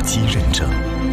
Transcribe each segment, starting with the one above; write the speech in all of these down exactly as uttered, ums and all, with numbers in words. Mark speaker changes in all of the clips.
Speaker 1: 机认证，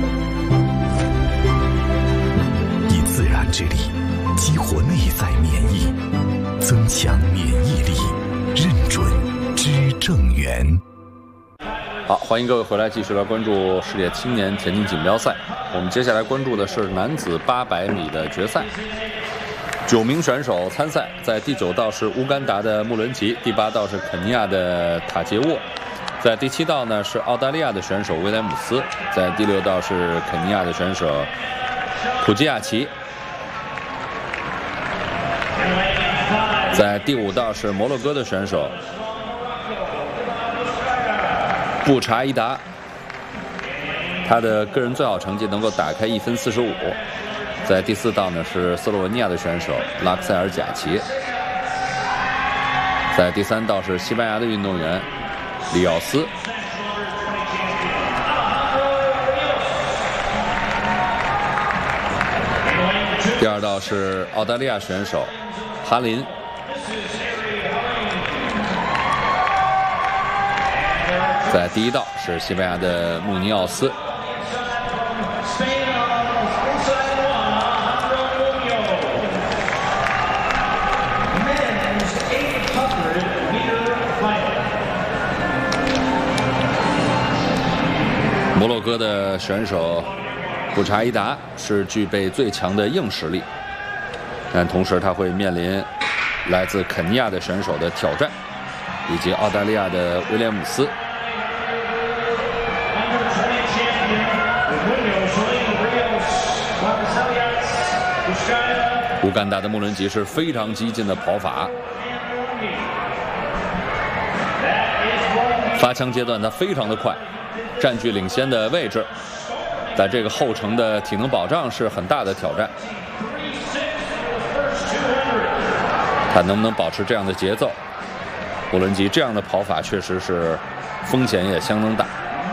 Speaker 1: 以自然之力激活内在免疫，增强免疫力，认准知正源。
Speaker 2: 好，欢迎各位回来，继续来关注世界青年田径锦标赛。我们接下来关注的是男子八百米的决赛。九名选手参赛，在第九道是乌干达的穆伦吉，第八道是肯尼亚的塔杰沃，在第七道呢是澳大利亚的选手威廉姆斯，在第六道是肯尼亚的选手普基亚奇，在第五道是摩洛哥的选手布查伊达，他的个人最好成绩能够打开一分四十五。在第四道呢是斯洛文尼亚的选手拉克塞尔贾奇，在第三道是西班牙的运动员里奥斯，第二道是澳大利亚选手哈林，在第一道是西班牙的穆尼奥斯。摩洛哥的选手布查伊达是具备最强的硬实力，但同时他会面临来自肯尼亚的选手的挑战，以及澳大利亚的威廉姆斯。乌干达的穆伦吉是非常激进的跑法，发枪阶段他非常的快，占据领先的位置，在这个后程的体能保障是很大的挑战。他能不能保持这样的节奏？穆伦吉这样的跑法确实是风险也相当大。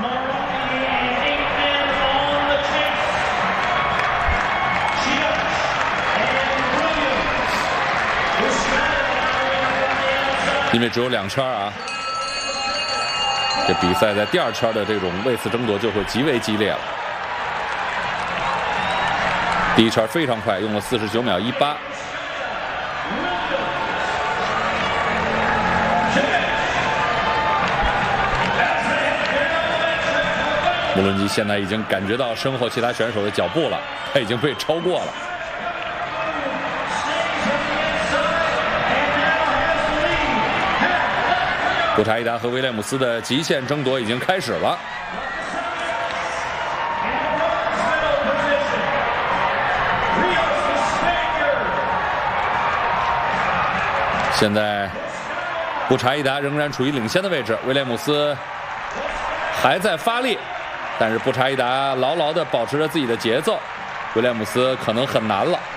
Speaker 2: 因为只有两圈啊，这比赛在第二圈的这种位次争夺就会极为激烈了。第一圈非常快，用了四十九秒一八。穆伦吉现在已经感觉到身后其他选手的脚步了，他已经被超过了。布查伊达和威廉姆斯的极限争夺已经开始了。现在布查伊达仍然处于领先的位置，威廉姆斯还在发力，但是布查伊达牢牢地保持着自己的节奏，威廉姆斯可能很难了。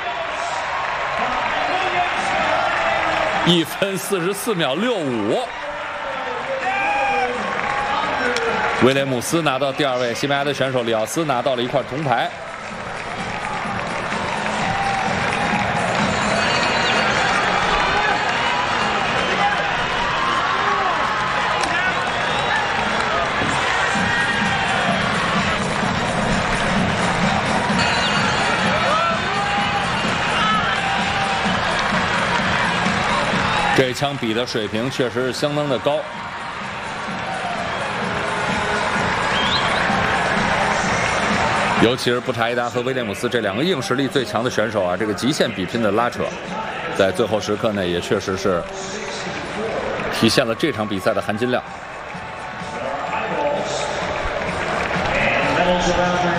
Speaker 2: 一分四十四秒六五。威廉姆斯拿到第二位，西班牙的选手里奥斯拿到了一块铜牌。这枪比的水平确实是相当的高。尤其是布查伊达和威廉姆斯这两个硬实力最强的选手啊，这个极限比拼的拉扯，在最后时刻呢，也确实是体现了这场比赛的含金量。